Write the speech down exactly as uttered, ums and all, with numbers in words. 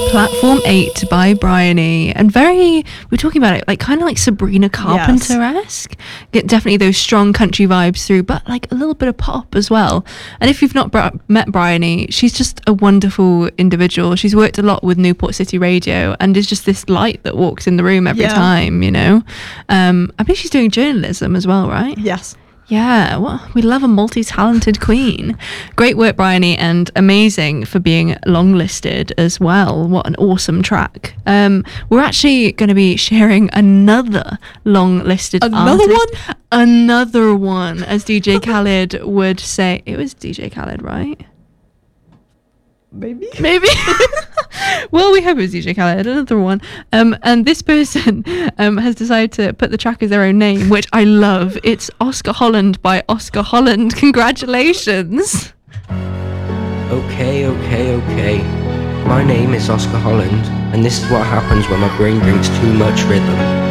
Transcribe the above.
Platform eight by Bryony, and very, we're talking about it, like kind of like Sabrina Carpenter-esque. Get definitely those strong country vibes through, but like a little bit of pop as well. And if you've not br- met Bryony, she's just a wonderful individual. She's worked a lot with Newport City Radio and is just this light that walks in the room every Yeah. time, you know. Um, I believe she's doing journalism as well, right? Yes. Yeah, well, we love a multi-talented queen. Great work, Bryony, and amazing for being long-listed as well. What an awesome track. Um, we're actually going to be sharing another long-listed Another artist. one? Another one, as D J Khaled would say. It was D J Khaled, right? Maybe. Maybe. Well, we hope it was D J Khaled, another one. Um, and this person um, has decided to put the track as their own name, which I love. It's Oscar Holland by Oscar Holland. Congratulations. Okay, okay, okay. My name is Oscar Holland, and this is what happens when my brain drinks too much rhythm.